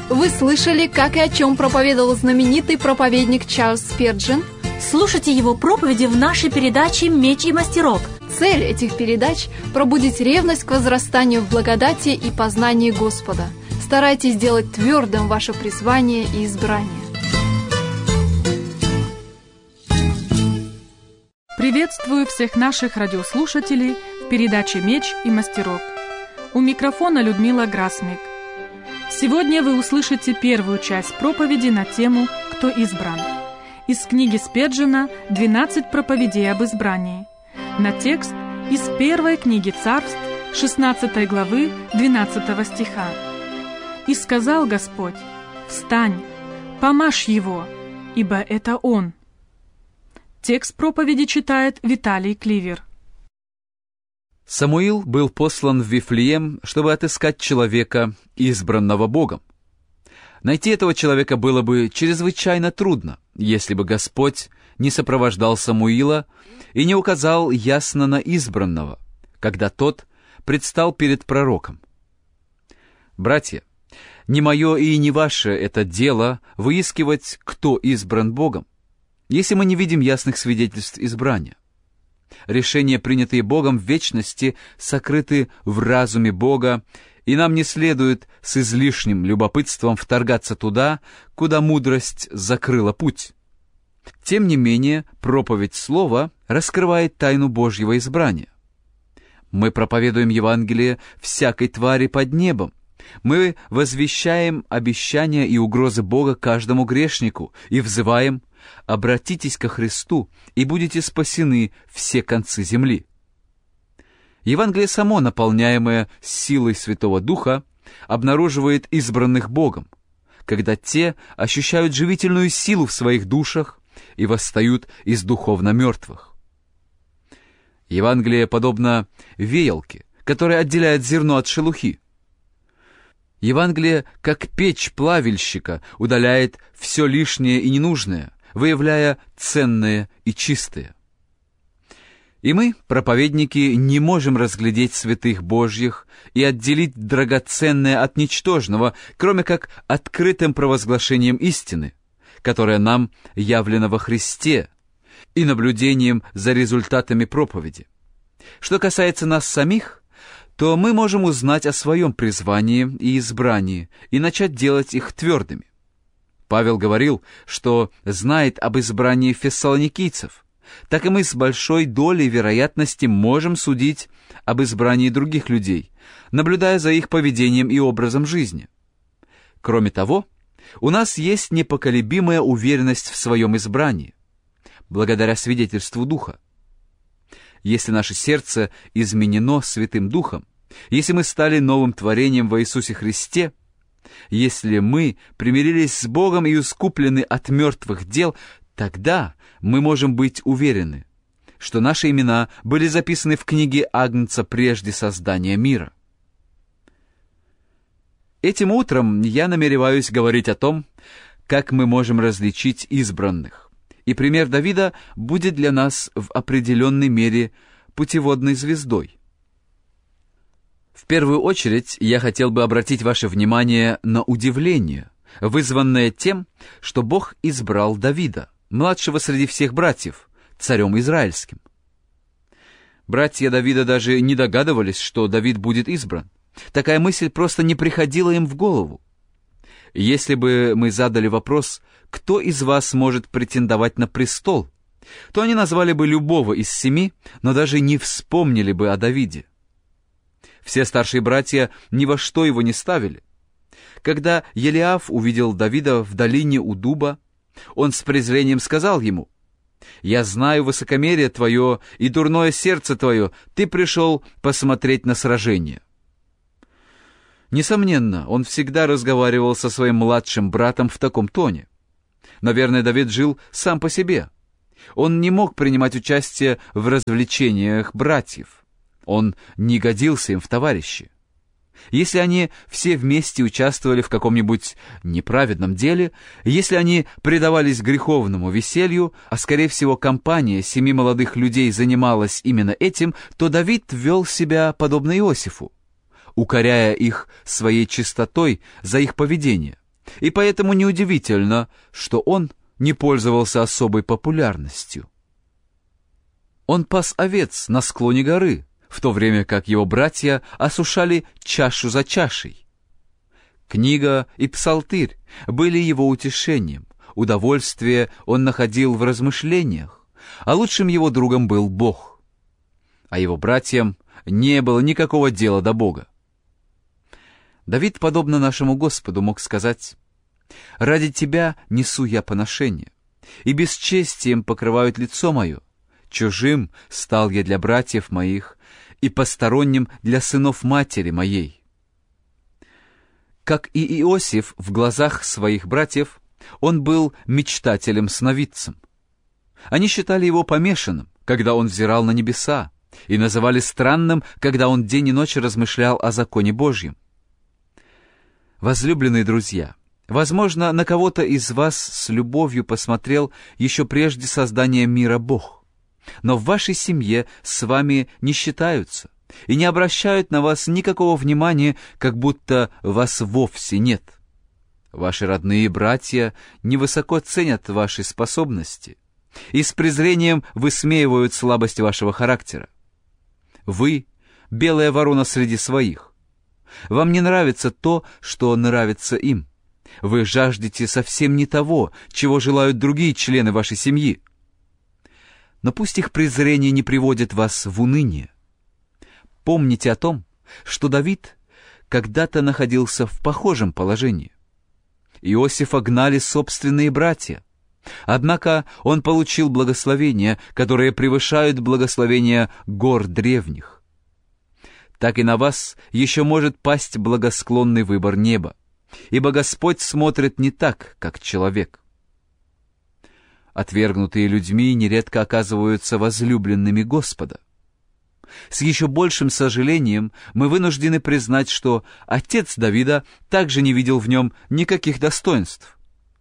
Вы слышали, как и о чем проповедовал знаменитый проповедник Чарльз Спирджин? Слушайте его проповеди в нашей передаче «Меч и мастерок». Цель этих передач – пробудить ревность к возрастанию в благодати и познании Господа. Старайтесь сделать твердым ваше призвание и избрание. Приветствую всех наших радиослушателей в передаче «Меч и мастерок». У микрофона Людмила Грасмик. Сегодня вы услышите первую часть проповеди на тему «Кто избран?» из книги Спирджина «12 проповедей об избрании», на текст из первой книги Царств, 16 главы, 12 стиха. «И сказал Господь: встань, помажь его, ибо это он». Текст проповеди читает Виталий Кливер. Самуил был послан в Вифлеем, чтобы отыскать человека, избранного Богом. Найти этого человека было бы чрезвычайно трудно, если бы Господь не сопровождал Самуила и не указал ясно на избранного, когда тот предстал перед пророком. Братья, не мое и не ваше это дело выискивать, кто избран Богом, если мы не видим ясных свидетельств избрания. Решения, принятые Богом в вечности, сокрыты в разуме Бога, и нам не следует с излишним любопытством вторгаться туда, куда мудрость закрыла путь. Тем не менее, проповедь Слова раскрывает тайну Божьего избрания. Мы проповедуем Евангелие всякой твари под небом. Мы возвещаем обещания и угрозы Бога каждому грешнику и взываем: «Обратитесь ко Христу, и будете спасены все концы земли». Евангелие само, наполняемое силой Святого Духа, обнаруживает избранных Богом, когда те ощущают живительную силу в своих душах и восстают из духовно мертвых. Евангелие подобно веялке, которая отделяет зерно от шелухи. Евангелие, как печь плавильщика, удаляет все лишнее и ненужное, выявляя ценное и чистое. И мы, проповедники, не можем разглядеть святых Божьих и отделить драгоценное от ничтожного, кроме как открытым провозглашением истины, которая нам явлена во Христе, и наблюдением за результатами проповеди. Что касается нас самих, то мы можем узнать о своем призвании и избрании и начать делать их твердыми. Павел говорил, что знает об избрании фессалоникийцев, так и мы с большой долей вероятности можем судить об избрании других людей, наблюдая за их поведением и образом жизни. Кроме того, у нас есть непоколебимая уверенность в своем избрании, благодаря свидетельству Духа. Если наше сердце изменено Святым Духом, если мы стали новым творением во Иисусе Христе, если мы примирились с Богом и искуплены от мертвых дел, тогда мы можем быть уверены, что наши имена были записаны в книге Агнца прежде создания мира. Этим утром я намереваюсь говорить о том, как мы можем различить избранных, и пример Давида будет для нас в определенной мере путеводной звездой. В первую очередь я хотел бы обратить ваше внимание на удивление, вызванное тем, что Бог избрал Давида, младшего среди всех братьев, царем израильским. Братья Давида даже не догадывались, что Давид будет избран. Такая мысль просто не приходила им в голову. Если бы мы задали вопрос, кто из вас может претендовать на престол, то они назвали бы любого из 7, но даже не вспомнили бы о Давиде. Все старшие братья ни во что его не ставили. Когда Елиаф увидел Давида в долине у дуба, он с презрением сказал ему: «Я знаю высокомерие твое и дурное сердце твое, ты пришел посмотреть на сражение». Несомненно, он всегда разговаривал со своим младшим братом в таком тоне. Наверное, Давид жил сам по себе. Он не мог принимать участие в развлечениях братьев. Он не годился им в товарищи. Если они все вместе участвовали в каком-нибудь неправедном деле, если они предавались греховному веселью, а скорее всего компания 7 молодых людей занималась именно этим, то Давид вел себя подобно Иосифу, укоряя их своей чистотой за их поведение, и поэтому неудивительно, что он не пользовался особой популярностью. Он пас овец на склоне горы, в то время как его братья осушали чашу за чашей. Книга и псалтырь были его утешением, удовольствие он находил в размышлениях, а лучшим его другом был Бог. А его братьям не было никакого дела до Бога. Давид, подобно нашему Господу, мог сказать: «Ради тебя несу я поношение, и бесчестием покрывают лицо мое. Чужим стал я для братьев моих, и посторонним для сынов матери моей». Как и Иосиф в глазах своих братьев, он был мечтателем-сновидцем. Они считали его помешанным, когда он взирал на небеса, и называли странным, когда он день и ночь размышлял о законе Божьем. Возлюбленные друзья, возможно, на кого-то из вас с любовью посмотрел еще прежде создания мира Бог, но в вашей семье с вами не считаются и не обращают на вас никакого внимания, как будто вас вовсе нет. Ваши родные братья невысоко ценят ваши способности и с презрением высмеивают слабость вашего характера. Вы — белая ворона среди своих. Вам не нравится то, что нравится им. Вы жаждете совсем не того, чего желают другие члены вашей семьи. Но пусть их презрение не приводит вас в уныние. Помните о том, что Давид когда-то находился в похожем положении. Иосифа гнали собственные братья. Однако он получил благословения, которые превышают благословения гор древних. Так и на вас еще может пасть благосклонный выбор неба, ибо Господь смотрит не так, как человек. Отвергнутые людьми нередко оказываются возлюбленными Господа. С еще большим сожалением мы вынуждены признать, что отец Давида также не видел в нем никаких достоинств.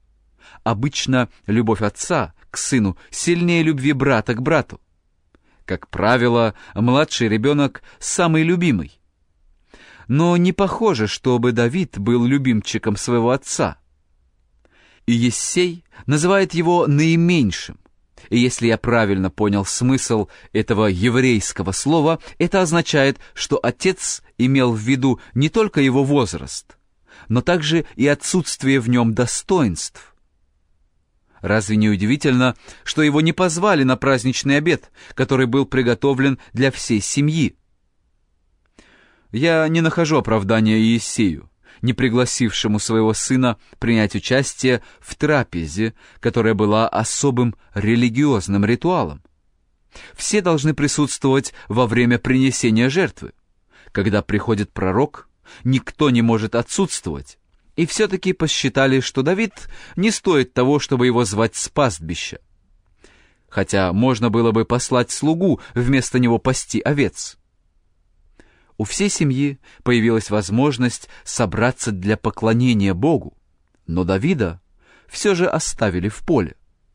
Обычно любовь отца к сыну сильнее любви брата к брату. Как правило, младший ребенок самый любимый. Но не похоже, чтобы Давид был любимчиком своего отца. И Иессей называет его наименьшим. И если я правильно понял смысл этого еврейского слова, это означает, что отец имел в виду не только его возраст, но также и отсутствие в нем достоинств. Разве не удивительно, что его не позвали на праздничный обед, который был приготовлен для всей семьи? Я не нахожу оправдания Иессею, не пригласившему своего сына принять участие в трапезе, которая была особым религиозным ритуалом. Все должны присутствовать во время принесения жертвы. Когда приходит пророк, никто не может отсутствовать. И все-таки посчитали, что Давид не стоит того, чтобы его звать с пастбища. Хотя можно было бы послать слугу вместо него пасти овец. У всей семьи появилась возможность собраться для поклонения Богу, но Давида все же оставили в поле.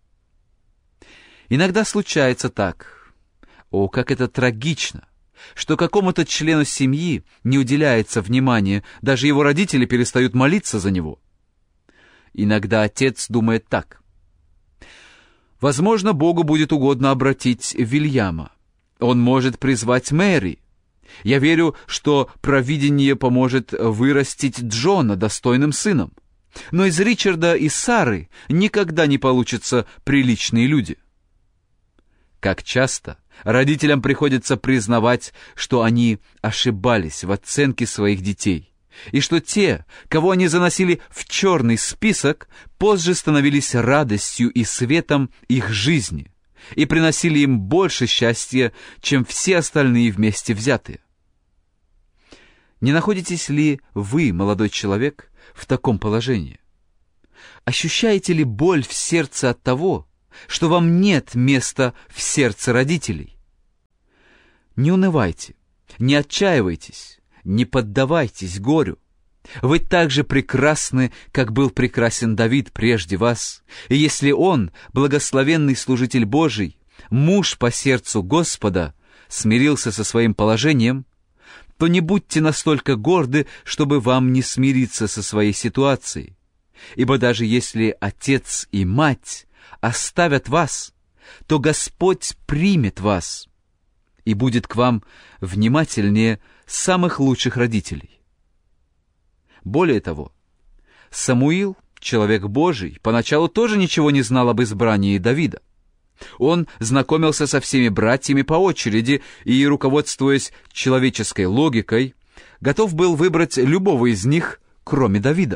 Иногда случается так, как это трагично, что какому-то члену семьи не уделяется внимания, даже его родители перестают молиться за него. Иногда отец думает так: возможно, Богу будет угодно обратить Вильяма. Он может призвать Мэри. Я верю, что провидение поможет вырастить Джона достойным сыном. Но из Ричарда и Сары никогда не получатся приличные люди. Как часто родителям приходится признавать, что они ошибались в оценке своих детей, и что те, кого они заносили в черный список, позже становились радостью и светом их жизни и приносили им больше счастья, чем все остальные вместе взятые. Не находитесь ли вы, молодой человек, в таком положении? Ощущаете ли боль в сердце от того, что вам нет места в сердце родителей? Не унывайте, не отчаивайтесь, не поддавайтесь горю. Вы так же прекрасны, как был прекрасен Давид прежде вас, и если он, благословенный служитель Божий, муж по сердцу Господа, смирился со своим положением, то не будьте настолько горды, чтобы вам не смириться со своей ситуацией. Ибо даже если отец и мать оставят вас, то Господь примет вас и будет к вам внимательнее самых лучших родителей. Более того, Самуил, человек Божий, поначалу тоже ничего не знал об избрании Давида. Он знакомился со всеми братьями по очереди и, руководствуясь человеческой логикой, готов был выбрать любого из них, кроме Давида.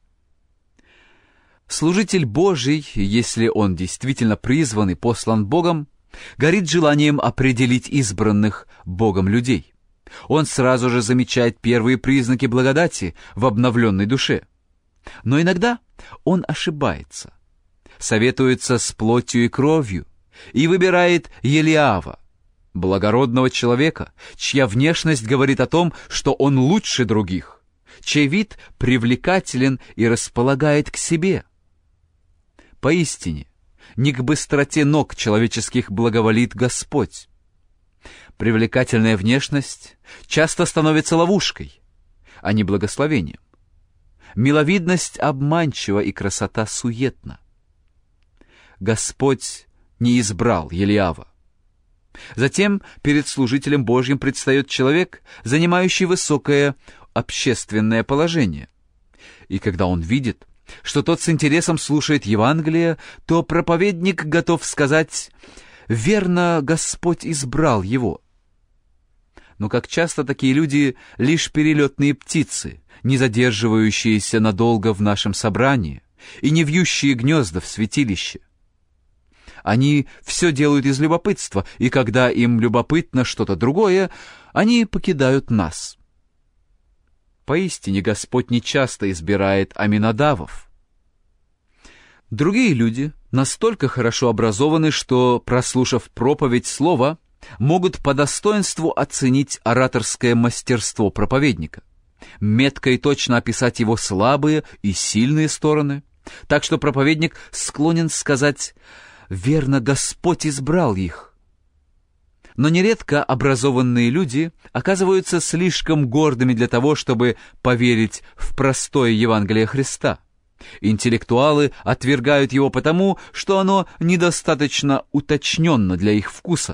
Служитель Божий, если он действительно призван и послан Богом, горит желанием определить избранных Богом людей. Он сразу же замечает первые признаки благодати в обновленной душе. Но иногда он ошибается, советуется с плотью и кровью и выбирает Елиава, благородного человека, чья внешность говорит о том, что он лучше других, чей вид привлекателен и располагает к себе. Поистине, не к быстроте ног человеческих благоволит Господь. Привлекательная внешность часто становится ловушкой, а не благословением. Миловидность обманчива и красота суетна. Господь не избрал Елиава. Затем перед служителем Божьим предстает человек, занимающий высокое общественное положение. И когда он видит, что тот с интересом слушает Евангелие, то проповедник готов сказать: «Верно, Господь избрал его». Но как часто такие люди — лишь перелетные птицы, не задерживающиеся надолго в нашем собрании и не вьющие гнезда в святилище. Они все делают из любопытства, и когда им любопытно что-то другое, они покидают нас. Поистине Господь нечасто избирает Аминадавов. Другие люди настолько хорошо образованы, что, прослушав проповедь слова, могут по достоинству оценить ораторское мастерство проповедника, метко и точно описать его слабые и сильные стороны, так что проповедник склонен сказать: «Верно, Господь избрал их». Но нередко образованные люди оказываются слишком гордыми для того, чтобы поверить в простое Евангелие Христа. Интеллектуалы отвергают его потому, что оно недостаточно уточненно для их вкуса.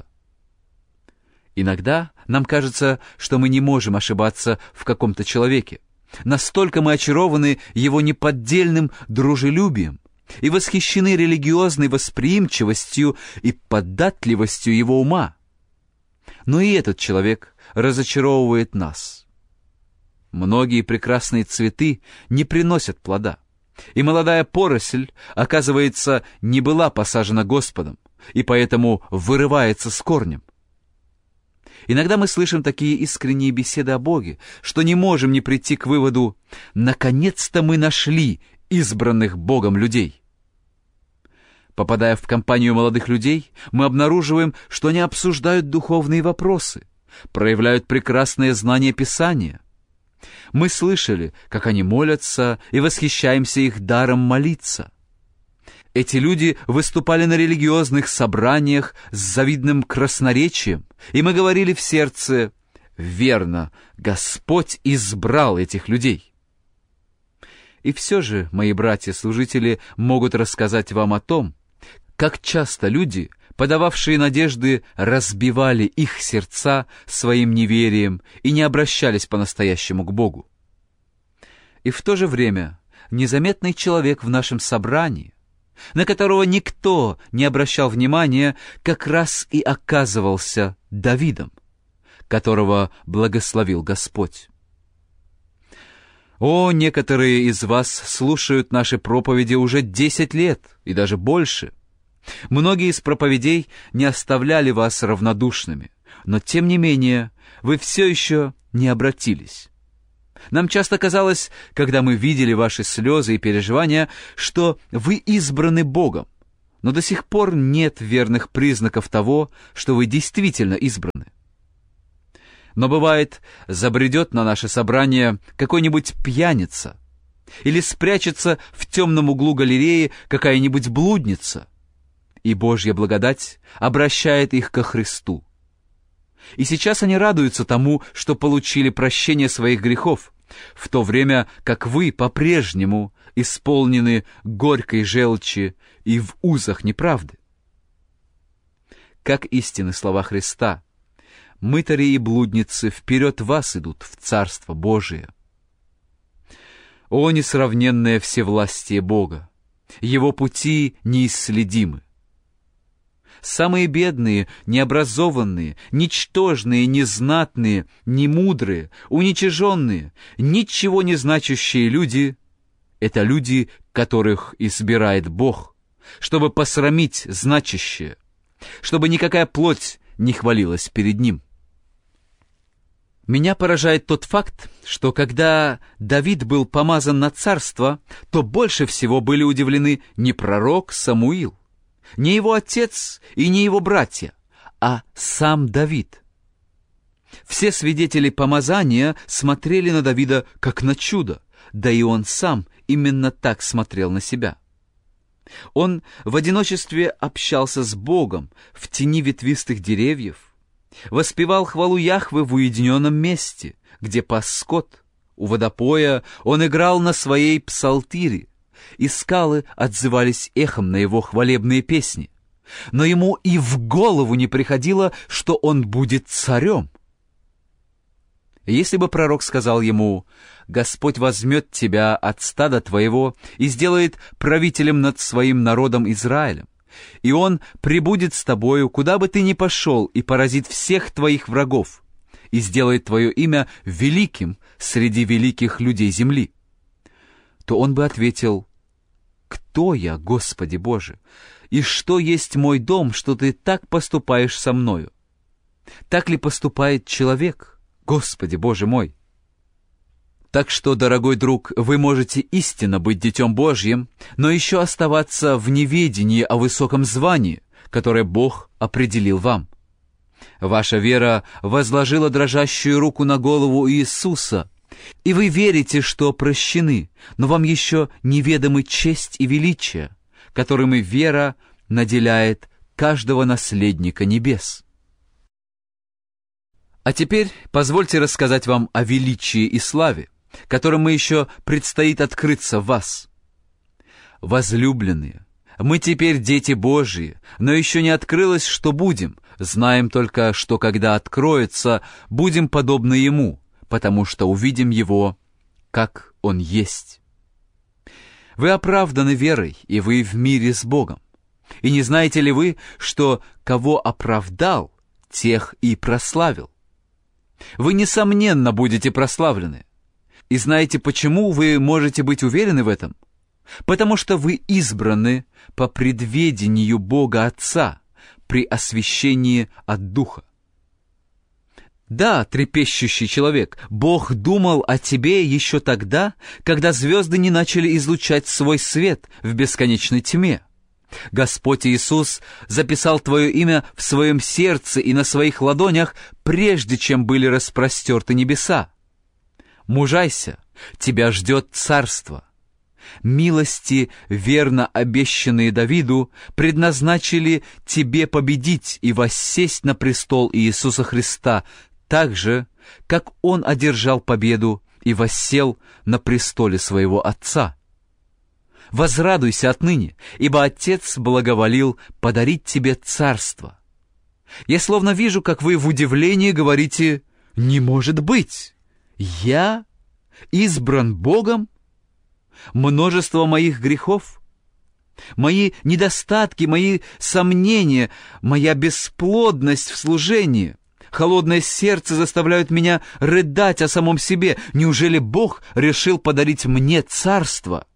Иногда нам кажется, что мы не можем ошибаться в каком-то человеке. Настолько мы очарованы его неподдельным дружелюбием и восхищены религиозной восприимчивостью и податливостью его ума. Но и этот человек разочаровывает нас. Многие прекрасные цветы не приносят плода, и молодая поросль, оказывается, не была посажена Господом, и поэтому вырывается с корнем. Иногда мы слышим такие искренние беседы о Боге, что не можем не прийти к выводу: наконец-то мы нашли избранных Богом людей. Попадая в компанию молодых людей, мы обнаруживаем, что они обсуждают духовные вопросы, проявляют прекрасное знание Писания. Мы слышали, как они молятся, и восхищаемся их даром молиться. Эти люди выступали на религиозных собраниях с завидным красноречием, и мы говорили в сердце: «Верно, Господь избрал этих людей». И все же, мои братья-служители могут рассказать вам о том, как часто люди, подававшие надежды, разбивали их сердца своим неверием и не обращались по-настоящему к Богу. И в то же время незаметный человек в нашем собрании, на которого никто не обращал внимания, как раз и оказывался Давидом, которого благословил Господь. О, некоторые из вас слушают наши проповеди уже 10 лет и даже больше. Многие из проповедей не оставляли вас равнодушными, но тем не менее вы все еще не обратились. Нам часто казалось, когда мы видели ваши слезы и переживания, что вы избраны Богом, но до сих пор нет верных признаков того, что вы действительно избраны. Но бывает, забредет на наше собрание какой-нибудь пьяница или спрячется в темном углу галереи какая-нибудь блудница, и Божья благодать обращает их ко Христу. И сейчас они радуются тому, что получили прощение своих грехов, в то время как вы по-прежнему исполнены горькой желчи и в узах неправды. Как истины слова Христа: мытари и блудницы вперед вас идут в Царство Божие. О несравненное всевластие Бога! Его пути неисследимы. Самые бедные, необразованные, ничтожные, незнатные, немудрые, уничиженные, ничего не значащие люди — это люди, которых избирает Бог, чтобы посрамить значащее, чтобы никакая плоть не хвалилась перед Ним. Меня поражает тот факт, что когда Давид был помазан на царство, то больше всего были удивлены не пророк Самуил, не его отец и не его братья, а сам Давид. Все свидетели помазания смотрели на Давида как на чудо, да и он сам именно так смотрел на себя. Он в одиночестве общался с Богом в тени ветвистых деревьев, воспевал хвалу Яхвы в уединенном месте, где пас скот. У водопоя он играл на своей псалтире, и скалы отзывались эхом на его хвалебные песни. Но ему и в голову не приходило, что он будет царем. Если бы пророк сказал ему: «Господь возьмет тебя от стада твоего и сделает правителем над своим народом Израилем, и он пребудет с тобою, куда бы ты ни пошел, и поразит всех твоих врагов, и сделает твое имя великим среди великих людей земли», то он бы ответил: «Кто я, Господи Боже, и что есть мой дом, что ты так поступаешь со мною? Так ли поступает человек, Господи Боже мой?» Так что, дорогой друг, вы можете истинно быть Детем Божьим, но еще оставаться в неведении о высоком звании, которое Бог определил вам. Ваша вера возложила дрожащую руку на голову Иисуса, и вы верите, что прощены, но вам еще неведомы честь и величие, которыми вера наделяет каждого наследника небес. А теперь позвольте рассказать вам о величии и славе, которым мы еще предстоит открыться в вас. Возлюбленные, мы теперь дети Божьи, но еще не открылось, что будем. Знаем только, что когда откроется, будем подобны Ему, потому что увидим Его, как Он есть. Вы оправданы верой, и вы в мире с Богом. И не знаете ли вы, что кого оправдал, тех и прославил? Вы, несомненно, будете прославлены. И знаете, почему вы можете быть уверены в этом? Потому что вы избраны по предведению Бога Отца при освящении от Духа. Да, трепещущий человек, Бог думал о тебе еще тогда, когда звезды не начали излучать свой свет в бесконечной тьме. Господь Иисус записал твое имя в своем сердце и на своих ладонях, прежде чем были распростерты небеса. Мужайся, тебя ждет царство. Милости, верно обещанные Давиду, предназначили тебе победить и воссесть на престол Иисуса Христа, так же, как Он одержал победу и воссел на престоле своего Отца. Возрадуйся отныне, ибо Отец благоволил подарить тебе царство. Я словно вижу, как вы в удивлении говорите: «Не может быть! Я избран Богом? Множество моих грехов, мои недостатки, мои сомнения, моя бесплодность в служении, холодное сердце заставляют меня рыдать о самом себе. Неужели Бог решил подарить мне царство?»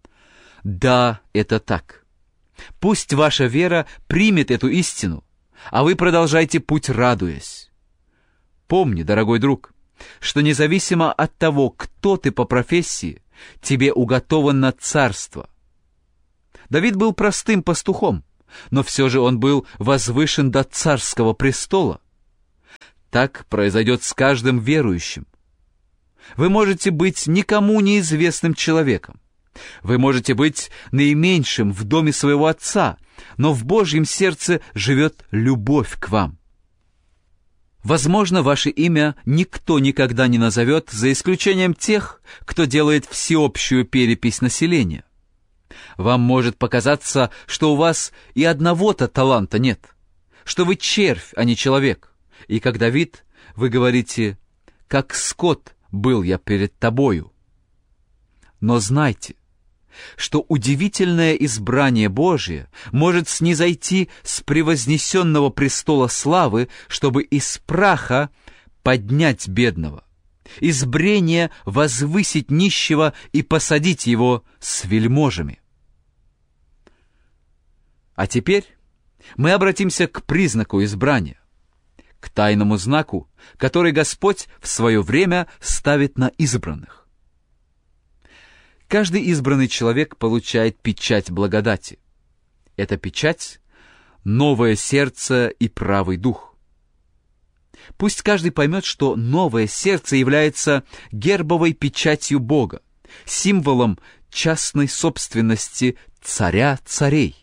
Да, это так. Пусть ваша вера примет эту истину, а вы продолжайте путь, радуясь. Помни, дорогой друг, что независимо от того, кто ты по профессии, тебе уготовано царство. Давид был простым пастухом, но все же он был возвышен до царского престола. Так произойдет с каждым верующим. Вы можете быть никому неизвестным человеком. Вы можете быть наименьшим в доме своего отца, но в Божьем сердце живет любовь к вам. Возможно, ваше имя никто никогда не назовет, за исключением тех, кто делает всеобщую перепись населения. Вам может показаться, что у вас и одного-то таланта нет, что вы червь, а не человек. И как Давид, вы говорите: «Как скот был я перед тобою». Но знайте, что удивительное избрание Божие может снизойти с превознесенного престола славы, чтобы из праха поднять бедного, из брения возвысить нищего и посадить его с вельможами. А теперь мы обратимся к признаку избрания, к тайному знаку, который Господь в свое время ставит на избранных. Каждый избранный человек получает печать благодати. Эта печать — новое сердце и правый дух. Пусть каждый поймет, что новое сердце является гербовой печатью Бога, символом частной собственности царя царей.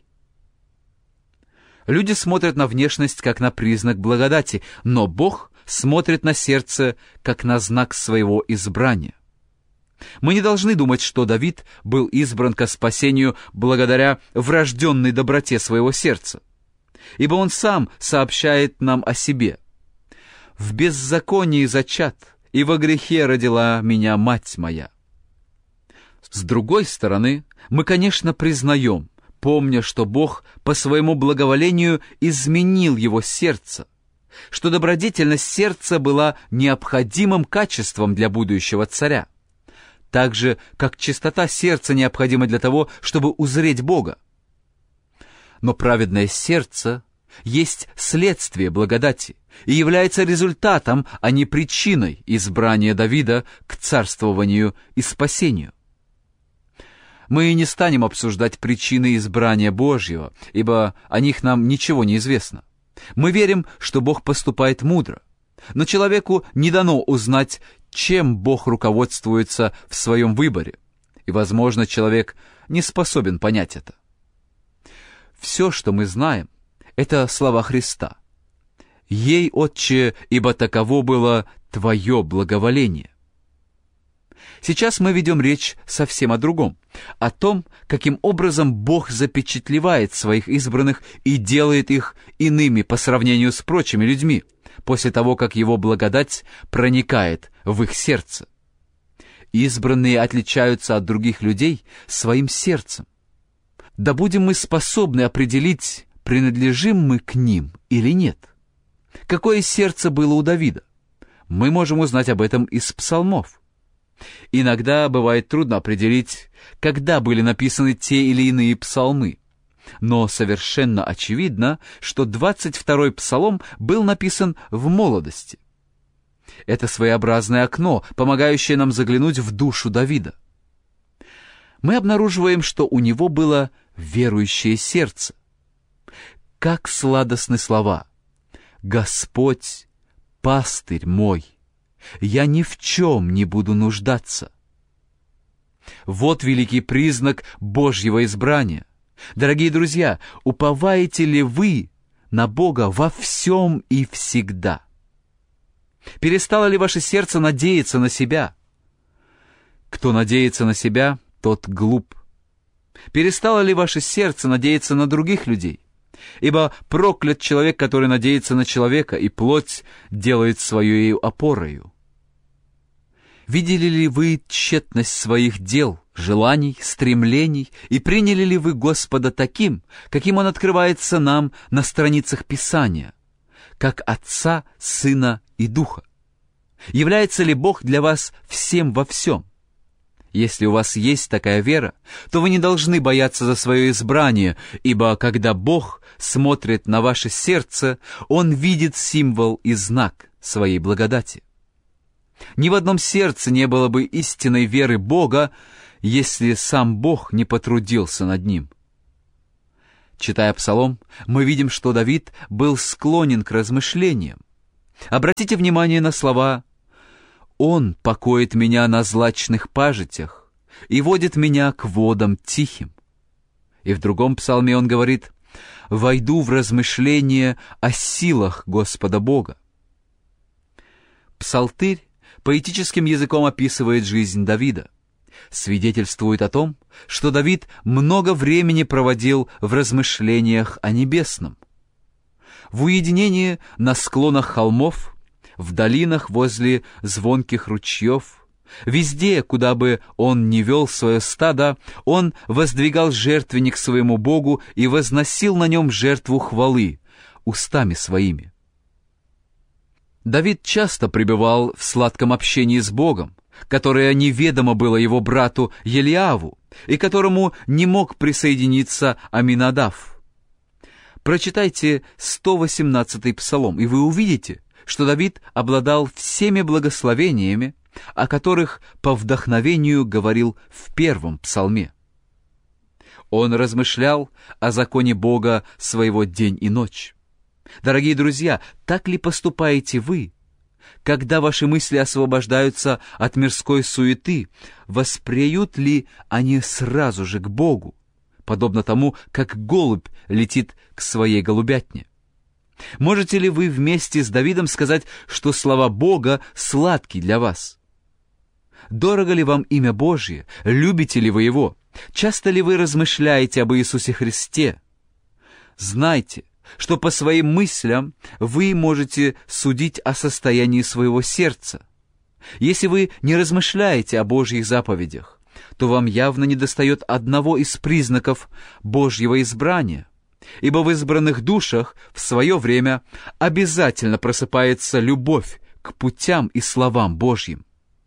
Люди смотрят на внешность как на признак благодати, но Бог смотрит на сердце как на знак своего избрания. Мы не должны думать, что Давид был избран ко спасению благодаря врожденной доброте своего сердца, ибо он сам сообщает нам о себе: «В беззаконии зачат, и во грехе родила меня мать моя». С другой стороны, мы, конечно, признаем, помня, что Бог по своему благоволению изменил его сердце, что добродетельность сердца была необходимым качеством для будущего царя, так же, как чистота сердца необходима для того, чтобы узреть Бога. Но праведное сердце есть следствие благодати и является результатом, а не причиной избрания Давида к царствованию и спасению. Мы не станем обсуждать причины избрания Божьего, ибо о них нам ничего не известно. Мы верим, что Бог поступает мудро, но человеку не дано узнать, чем Бог руководствуется в своем выборе, и, возможно, человек не способен понять это. Все, что мы знаем, это слова Христа: «Ей, Отче, ибо таково было Твое благоволение». Сейчас мы ведем речь совсем о другом, о том, каким образом Бог запечатлевает своих избранных и делает их иными по сравнению с прочими людьми, после того, как Его благодать проникает в их сердце. Избранные отличаются от других людей своим сердцем. Да будем мы способны определить, принадлежим мы к ним или нет. Какое сердце было у Давида? Мы можем узнать об этом из псалмов. Иногда бывает трудно определить, когда были написаны те или иные псалмы, но совершенно очевидно, что 22-й псалом был написан в молодости. Это своеобразное окно, помогающее нам заглянуть в душу Давида. Мы обнаруживаем, что у него было верующее сердце. Как сладостны слова: «Господь, пастырь мой, я ни в чем не буду нуждаться». Вот великий признак Божьего избрания. Дорогие друзья, уповаете ли вы на Бога во всем и всегда? Перестало ли ваше сердце надеяться на себя? Кто надеется на себя, тот глуп. Перестало ли ваше сердце надеяться на других людей? Ибо проклят человек, который надеется на человека, и плоть делает своею опорою. Видели ли вы тщетность своих дел, желаний, стремлений, и приняли ли вы Господа таким, каким Он открывается нам на страницах Писания, как Отца, Сына и Духа? Является ли Бог для вас всем во всем? Если у вас есть такая вера, то вы не должны бояться за свое избрание, ибо когда Бог смотрит на ваше сердце, Он видит символ и знак своей благодати. Ни в одном сердце не было бы истинной веры Бога, если сам Бог не потрудился над ним. Читая Псалом, мы видим, что Давид был склонен к размышлениям. Обратите внимание на слова: «Он покоит меня на злачных пажитях и водит меня к водам тихим». И в другом псалме он говорит: «Войду в размышление о силах Господа Бога». Псалтырь поэтическим языком описывает жизнь Давида. Свидетельствует о том, что Давид много времени проводил в размышлениях о небесном. В уединении на склонах холмов, в долинах возле звонких ручьев, везде, куда бы он ни вел свое стадо, он воздвигал жертвенник своему Богу и возносил на нем жертву хвалы устами своими. Давид часто пребывал в сладком общении с Богом, которое неведомо было его брату Елиаву, и которому не мог присоединиться Аминадав. Прочитайте 118-й псалом, и вы увидите, что Давид обладал всеми благословениями, о которых по вдохновению говорил в первом псалме. Он размышлял о законе Бога своего день и ночь. Дорогие друзья, так ли поступаете вы, когда ваши мысли освобождаются от мирской суеты? Воспреют ли они сразу же к Богу, подобно тому, как голубь летит к своей голубятне? Можете ли вы вместе с Давидом сказать, что слова Бога сладки для вас? Дорого ли вам имя Божье? Любите ли вы его? Часто ли вы размышляете об Иисусе Христе? Знайте, что по своим мыслям вы можете судить о состоянии своего сердца. Если вы не размышляете о Божьих заповедях, то вам явно недостает одного из признаков Божьего избрания, ибо в избранных душах в свое время обязательно просыпается любовь к путям и словам Божьим.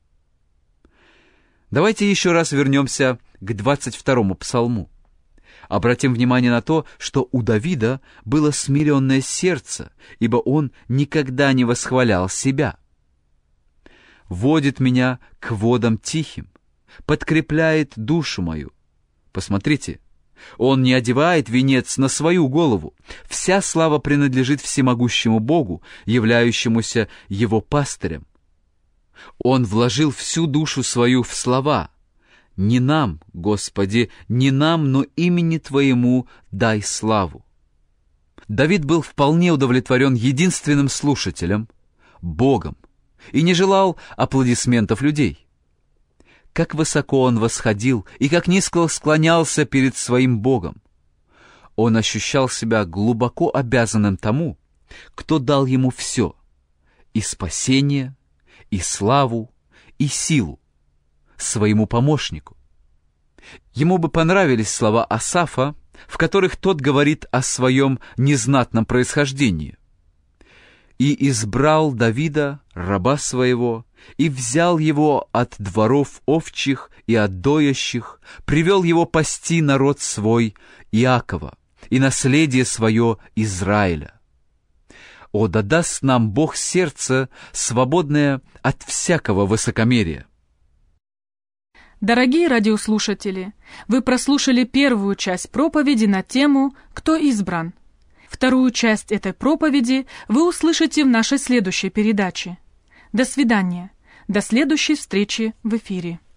Давайте еще раз вернемся к 22-му псалму. Обратим внимание на то, что у Давида было смиренное сердце, ибо он никогда не восхвалял себя. «Водит меня к водам тихим, подкрепляет душу мою». Посмотрите, он не одевает венец на свою голову. Вся слава принадлежит всемогущему Богу, являющемуся его пастырем. Он вложил всю душу свою в слова: «Не нам, Господи, не нам, но имени Твоему дай славу». Давид был вполне удовлетворен единственным слушателем — Богом, и не желал аплодисментов людей. Как высоко он восходил и как низко склонялся перед своим Богом. Он ощущал себя глубоко обязанным тому, кто дал ему все — и спасение, и славу, и силу, своему помощнику. Ему бы понравились слова Асафа, в которых тот говорит о своем незнатном происхождении. «И избрал Давида, раба своего, и взял его от дворов овчих и от доящих, привел его пасти народ свой Иакова и наследие свое Израиля. О, да даст нам Бог сердце, свободное от всякого высокомерия». Дорогие радиослушатели, вы прослушали первую часть проповеди на тему «Кто избран?». Вторую часть этой проповеди вы услышите в нашей следующей передаче. До свидания. До следующей встречи в эфире.